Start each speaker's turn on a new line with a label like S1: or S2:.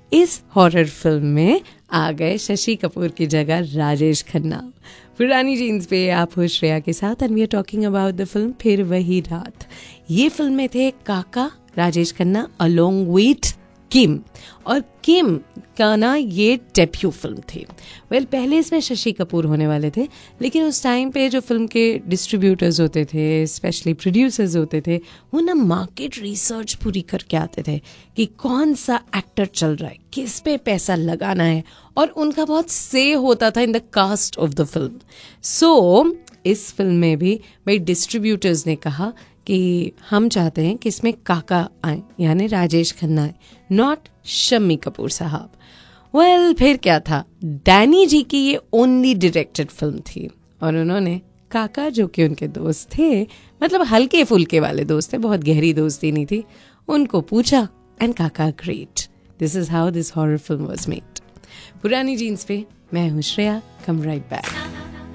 S1: इस horror film में आ गए शशि कपूर की जगह राजेश खन्ना। पुरानी जीन्स पे आप हो श्रेया के साथ and we are talking about the film फिर वही रात। ये फिल्म में थे काका राजेश खन्ना अलोंग विथ किम, और किम का ना ये डेब्यू फिल्म थी। पहले इसमें शशि कपूर होने वाले थे, लेकिन उस टाइम पे जो फिल्म के डिस्ट्रीब्यूटर्स होते थे, स्पेशली प्रोड्यूसर्स होते थे, वो ना मार्केट रिसर्च पूरी करके आते थे कि कौन सा एक्टर चल रहा है, किस पे पैसा लगाना है, और उनका बहुत से होता था in the cast of the film. सो इस फिल्म में भी भाई डिस्ट्रीब्यूटर्स ने कहा कि हम चाहते हैं कि इसमें काका आए, यानी राजेश खन्ना आए, नॉट शम्मी कपूर साहब। फिर क्या था, डैनी जी की ये ओनली डायरेक्टेड फिल्म थी, और उन्होंने काका जो कि उनके दोस्त थे, मतलब हल्के फुल्के वाले दोस्त थे, बहुत गहरी दोस्ती नहीं थी, उनको पूछा एंड काका agreed. This is how this horror film was made. पुरानी जीन्स पे मैं हूँ श्रेया, कम राइट बैक।